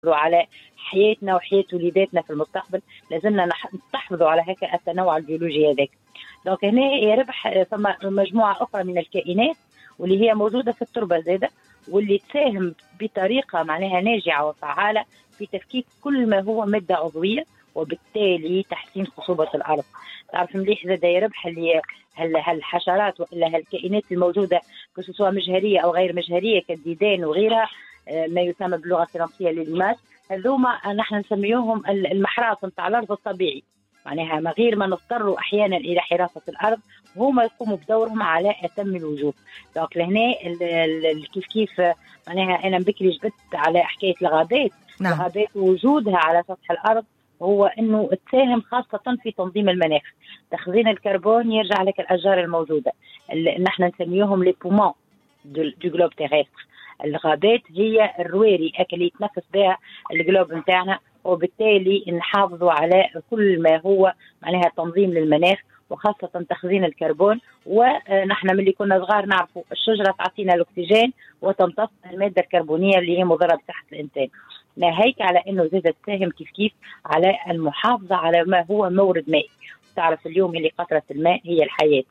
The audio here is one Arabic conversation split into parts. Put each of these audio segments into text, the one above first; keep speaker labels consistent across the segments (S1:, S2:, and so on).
S1: على حياتنا وحياة وليداتنا في المستقبل، لازمنا نحافظوا على هكا التنوع البيولوجي هذاك. دونك هنا يا ربح ثم مجموعة أخرى من الكائنات واللي هي موجودة في التربة زادة، واللي تساهم بطريقة معناها ناجعة وفعالة في تفكيك كل ما هو مادة عضوية، وبالتالي تحسين خصوبة الأرض. تعرف مليح زادة يا ربح اللي هالحشرات وإلا هالكائنات الموجودة سواء مجهرية أو غير مجهرية كالديدان وغيرها، ما يسمى باللغة الفرنسية للماس، هذوما نحن نسميوهم المحراث نتاع الأرض الطبيعي. معناها ما غير ما نضطروا أحيانا إلى حراسة الأرض، هما يقوموا بدورهم على أتم الوجوه. دونك لهنا كيف معناها أنا بكري جبت على حكاية الغابات.
S2: نعم.
S1: الغابات وجودها على سطح الأرض هو أنه تساهم خاصة في تنظيم المناخ. تخزين الكربون يرجع لك الأشجار الموجودة، نحن نسميهم لي بومون دو جلوب تيريستر. الغابات هي الرواري اللي يتنفس بها الجلوب نتاعنا، وبالتالي نحافظوا على كل ما هو معناها تنظيم للمناخ وخاصة تخزين الكربون. ونحن ملي كنا صغار نعرفوا الشجرة تعطينا الأكسجين وتمتص المادة الكربونية اللي هي مضرة بصحة الإنسان. ناهيك على أنه زادت تساهم كيف على المحافظة على ما هو مورد مائي. تعرف اليوم اللي قطرة الماء هي الحياة.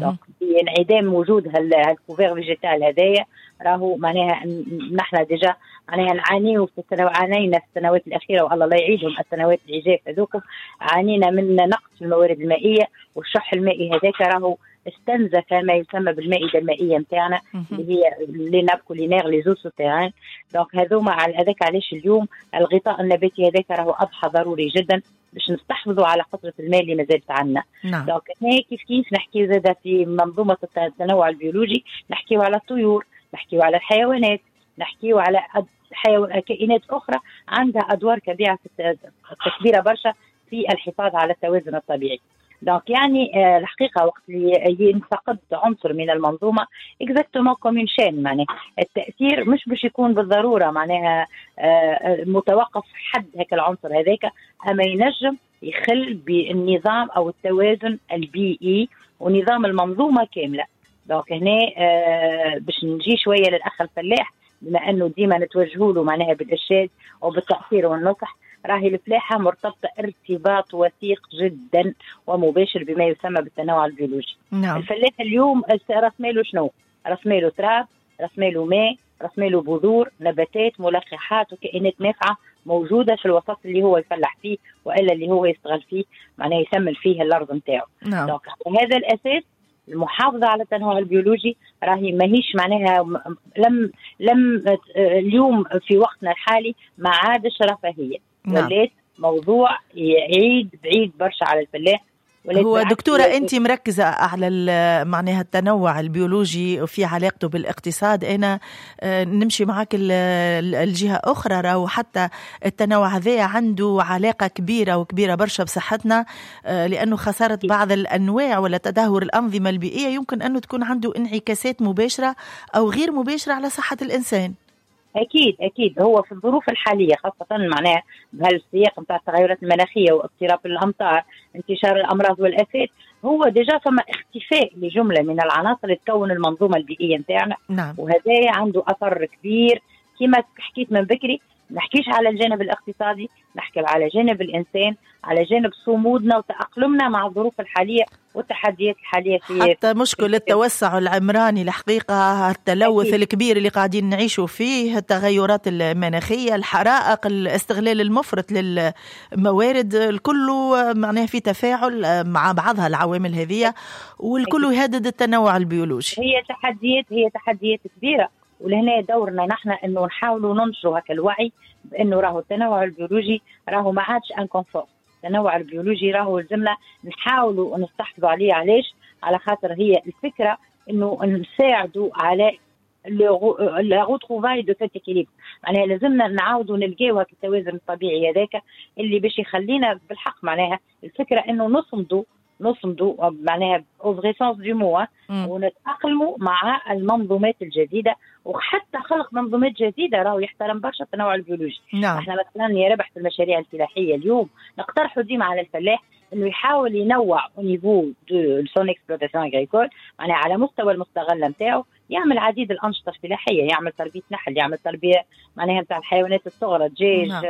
S1: انعدام وجود هالكوفير فيجيتال هذايا راهو معناها نحن ديجا معناها نعانيو عانينا في السنوات الأخيرة، والله لا يعيدهم السنوات العجاف هذوك، عانينا من نقص في الموارد المائية، والشح المائي هذاك راهو استنزف ما يسمى بالمائدة المائية نتاعنا اللي هي لي ناب كولينير لي زو سوتيران. دونك هذوما على هذاك علاش اليوم الغطاء النباتي هذاك راهو أضحى ضروري جدا باش نستحفظوا على قطرة الماء اللي مازالت عندنا.
S2: نعم.
S1: دونك هنا كيف نحكي زاده في منظومة التنوع البيولوجي، نحكيو على الطيور، نحكيو على الحيوانات، نحكيو على كائنات أخرى عندها أدوار كبيرة برشا في الحفاظ على التوازن الطبيعي. دونك يعني الحقيقة وقت اللي ينفقد عنصر من المنظومة اكزاكتومون كومين شين، معناها التأثير مش باش يكون بالضرورة معناها متوقف حد هيك العنصر هذاك، أما ينجم يخل بالنظام أو التوازن البيئي ونظام المنظومة كاملة. دونك هنا باش نجي شوية للأخ الفلاح، بما أنه ديما نتوجهوا له معناها بالإرشاد وبالتأثير والنصح، راهي الفلاحة مرتبطة ارتباط وثيق جدا ومباشر بما يسمى بالتنوع البيولوجي.
S2: نعم.
S1: الفلاح اليوم رسماله شنو؟ رسماله تراب، رسماله ماء، رسماله بذور، نباتات، ملقحات وكائنات نافعة موجودة في الوسط اللي هو يفلح فيه وإلا اللي هو يستغل فيه، معناه يسمن فيه الأرض نتاعه.
S2: نعم.
S1: دونك هذا الأساس المحافظة على التنوع البيولوجي راهي ماهيش معناها لم اليوم في وقتنا الحالي ما عادش رفاهية.
S2: نعم.
S1: ولات موضوع يعيد بعيد برشا على الفلاح.
S2: هو دكتورة أنت مركزة على معناها التنوع البيولوجي وفي علاقته بالاقتصاد، أنا نمشي معك الجهة أخرى، راهو حتى التنوع هذا عنده علاقة كبيرة برشا بصحتنا، لأنه خسارة بعض الأنواع ولا تدهور الأنظمة البيئية يمكن أنه تكون عنده انعكاسات مباشرة أو غير مباشرة على صحة الإنسان.
S1: أكيد هو في الظروف الحالية خاصة معناها بهالسياق نتاع التغيرات المناخية واضطراب الأمطار، انتشار الأمراض والآفات، هو ديجا ثم اختفاء لجملة من العناصر اللي تكون المنظومة البيئية نتاعنا.
S2: نعم.
S1: وهذا عنده أثر كبير كما حكيت من بكري. نحكيش على الجانب الاقتصادي، نحكي على جانب الإنسان، على جانب صمودنا وتأقلمنا مع الظروف الحالية والتحديات الحالية
S2: حتى مشكلة التوسع العمراني الحقيقة، التلوث أكيد. الكبير اللي قاعدين نعيشوا فيه، التغيرات المناخية، الحرائق، الاستغلال المفرط للموارد، الكل معناها في تفاعل مع بعضها العوامل هذه، والكل يهدد التنوع البيولوجي.
S1: هي تحديات كبيرة، ولهنا دورنا نحن انه نحاولوا ننشروا هكا الوعي بانه راهو التنوع البيولوجي راهو ما عادش ان كونفور. التنوع البيولوجي راهو لازمنا نحاولوا ونستحفظوا عليه. علاش؟ على خاطر هي الفكره انه نساعدوا على لا غوتروفاي دو سيت إكيليبر، معناها لازمنا نعاودوا نلقاو هكا التوازن الطبيعي هذاك اللي باش يخلينا بالحق معناها الفكره انه نصمدوا معناها اوفغيسونس دو مو ونتأقلموا مع المنظومات الجديدة، وحتى خلق منظومات جديدة راهو يحترم برشا التنوع البيولوجي.
S2: نعم.
S1: احنا مثلا يا ربح في المشاريع الفلاحية اليوم نقترحوا ديما على الفلاح انه يحاول ينوع au niveau de son exploitation agricole، معناها على مستوى المستغلة نتاعو يعمل عديد الأنشطة الفلاحية، يعمل تربية نحل، يعمل تربية معناها نتاع الحيوانات الصغرى، دجاج،